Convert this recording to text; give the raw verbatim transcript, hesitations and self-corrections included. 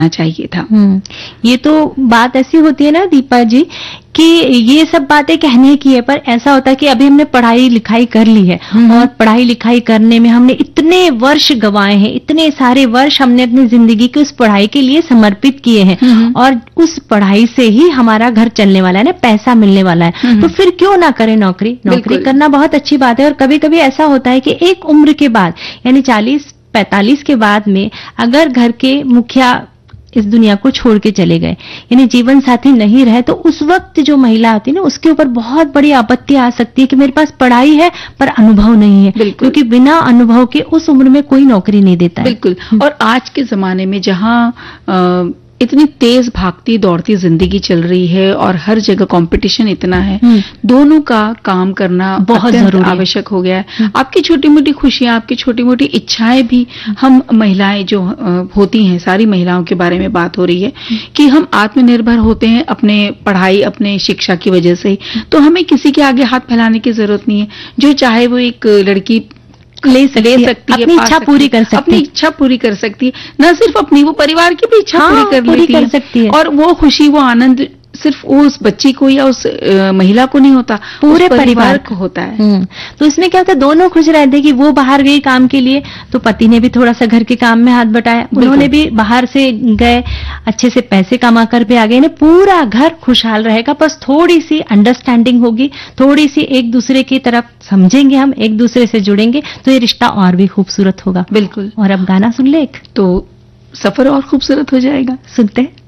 चाहिए था। ये तो बात ऐसी होती है ना दीपा जी कि ये सब बातें कहने की है, पर ऐसा होता है कि अभी हमने पढ़ाई लिखाई कर ली है और पढ़ाई लिखाई करने में हमने इतने वर्ष गंवाए हैं, इतने सारे वर्ष हमने अपनी जिंदगी की उस पढ़ाई के लिए समर्पित किए हैं और उस पढ़ाई से ही हमारा घर चलने वाला है ना, पैसा मिलने वाला है, तो फिर क्यों ना करें नौकरी। नौकरी करना बहुत अच्छी बात है। और कभी कभी ऐसा होता है कि एक उम्र के बाद यानी चालीस पैंतालीस के बाद में अगर घर के मुखिया इस दुनिया को छोड़ के चले गए, यानी जीवन साथी नहीं रहे, तो उस वक्त जो महिला आती है ना, उसके ऊपर बहुत बड़ी आपत्ति आ सकती है कि मेरे पास पढ़ाई है पर अनुभव नहीं है, क्योंकि बिना अनुभव के उस उम्र में कोई नौकरी नहीं देता है। बिल्कुल। और आज के जमाने में जहां आ, इतनी तेज भागती दौड़ती जिंदगी चल रही है और हर जगह कंपटीशन इतना है, दोनों का काम करना बहुत जरूरी आवश्यक हो गया है। आपकी छोटी मोटी खुशियां, आपकी छोटी मोटी इच्छाएं भी, हम महिलाएं जो होती हैं, सारी महिलाओं के बारे में बात हो रही है कि हम आत्मनिर्भर होते हैं अपने पढ़ाई, अपने शिक्षा की वजह से, तो हमें किसी के आगे हाथ फैलाने की जरूरत नहीं है। जो चाहे वो एक लड़की ले सकती, ले सकती है, अपनी इच्छा पूरी कर सकती है, अपनी इच्छा पूरी कर सकती है, न सिर्फ अपनी, वो परिवार की भी इच्छा हाँ, पूरी कर पूरी लेती कर सकती है। और वो खुशी, वो आनंद सिर्फ उस बच्ची को या उस आ, महिला को नहीं होता, पूरे परिवार, परिवार को होता है। तो इसमें क्या होता है, दोनों खुश रहते हैं कि वो बाहर गई काम के लिए तो पति ने भी थोड़ा सा घर के काम में हाथ बटाया, उन्होंने भी बाहर से गए, अच्छे से पैसे कमा कर भी आ गए, पूरा घर खुशहाल रहेगा। बस थोड़ी सी अंडरस्टैंडिंग होगी, थोड़ी सी एक दूसरे की तरफ समझेंगे, हम एक दूसरे से जुड़ेंगे, तो ये रिश्ता और भी खूबसूरत होगा। बिल्कुल। और अब गाना सुन ले एक, तो सफर और खूबसूरत हो जाएगा। सुनते हैं।